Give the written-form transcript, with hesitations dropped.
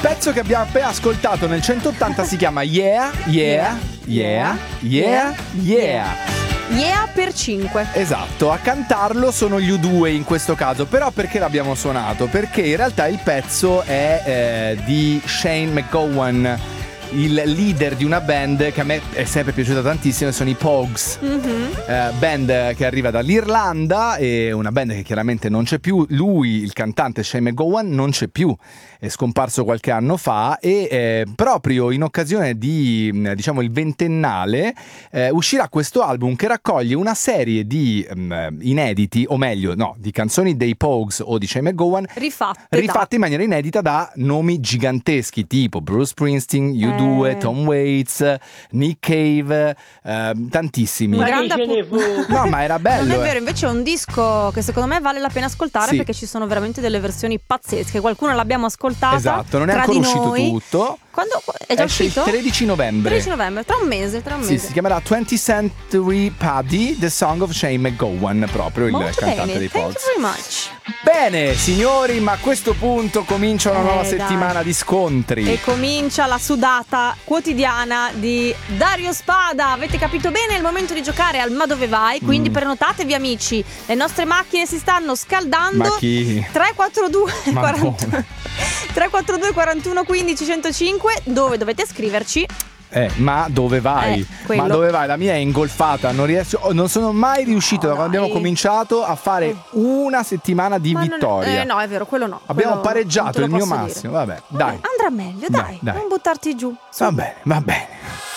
pezzo che abbiamo appena ascoltato nel 180 si chiama Yeah, Yeah, Yeah, Yeah, Yeah. Yeah per 5. Esatto, a cantarlo sono gli U2 in questo caso. Però perché l'abbiamo suonato? Perché in realtà il pezzo è di Shane McGowan, il leader di una band che a me è sempre piaciuta tantissimo, sono i Pogues. Band che arriva dall'Irlanda, e una band che chiaramente non c'è più. Lui, il cantante Shane McGowan, non c'è più, è scomparso qualche anno fa, e proprio in occasione di, diciamo, il ventennale uscirà questo album che raccoglie una serie di inediti, o meglio, no, di canzoni dei Pogues o di Shane McGowan rifatte in maniera inedita da nomi giganteschi tipo Bruce Springsteen, U2, Tom Waits, Nick Cave, tantissimi. Un grande No, ma era bello. Non è vero, invece è un disco che secondo me vale la pena ascoltare, Sì. perché ci sono veramente delle versioni pazzesche. Qualcuno l'abbiamo ascoltata. Esatto, non è tra ancora di uscito noi. tutto. Quando è già Esce uscito? il 13 novembre. 13 novembre, tra un mese. Sì, si chiamerà 20th Century Paddy, The Song of Shane McGowan, proprio il Molto cantante bene, dei thank Pogues. you very much. Bene, signori, ma a questo punto comincia una nuova Dai. settimana di scontri. E comincia la sudata quotidiana di Dario Spada. Avete capito bene? È il momento di giocare al Ma dove vai? Quindi prenotatevi, amici. Le nostre macchine si stanno scaldando. Ma chi? 342 Ma 41 342 41 15 105, dove dovete scriverci. Ma dove vai? Quello. Ma dove vai? La mia è ingolfata, non sono mai riuscito da quando abbiamo cominciato a fare una settimana di vittoria. No, è vero, quello no. Abbiamo Quello non pareggiato te lo il mio posso dire. massimo. Vabbè, dai. Andrà meglio, dai. Dai. Non buttarti giù. Va bene, va bene.